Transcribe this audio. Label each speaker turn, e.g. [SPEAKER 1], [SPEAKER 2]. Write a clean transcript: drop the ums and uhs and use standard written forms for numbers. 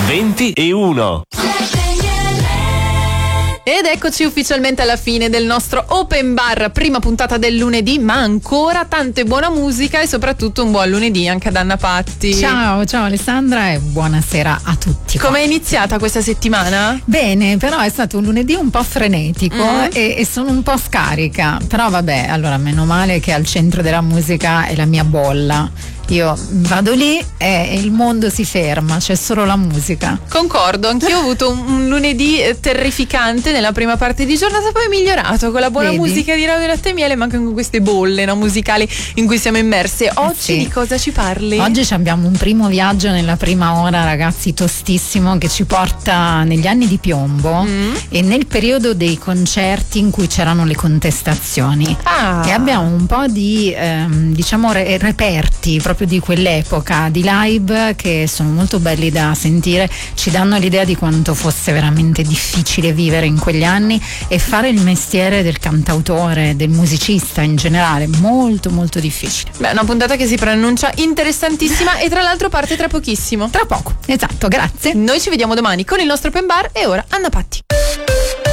[SPEAKER 1] 20:01.
[SPEAKER 2] Ed eccoci ufficialmente alla fine del nostro Open Bar, prima puntata del lunedì, ma ancora tanta buona musica e soprattutto un buon lunedì anche ad Anna Patti.
[SPEAKER 3] Ciao Alessandra e buonasera a tutti.
[SPEAKER 2] Come è iniziata questa settimana?
[SPEAKER 3] Bene, però è stato un lunedì un po' frenetico e sono un po' scarica, però vabbè, allora meno male che al centro della musica è la mia bolla. Io vado lì e il mondo si ferma, c'è solo la musica.
[SPEAKER 2] Concordo, anch'io ho avuto un lunedì terrificante nella prima parte di giornata, poi è migliorato con la buona musica di Radio Latte e Miele, ma anche con queste bolle musicali in cui siamo immerse. Oggi di cosa ci parli?
[SPEAKER 3] Oggi abbiamo un primo viaggio nella prima ora, ragazzi, tostissimo, che ci porta negli anni di piombo e nel periodo dei concerti in cui c'erano le contestazioni. E abbiamo un po' di reperti proprio di quell'epoca, di live che sono molto belli da sentire, ci danno l'idea di quanto fosse veramente difficile vivere in quegli anni e fare il mestiere del cantautore, del musicista in generale, molto molto difficile.
[SPEAKER 2] Beh, una puntata che si preannuncia interessantissima e tra l'altro parte tra pochissimo.
[SPEAKER 3] Tra poco, esatto, grazie.
[SPEAKER 2] Noi ci vediamo domani con il nostro Open Bar e ora Anna Patti.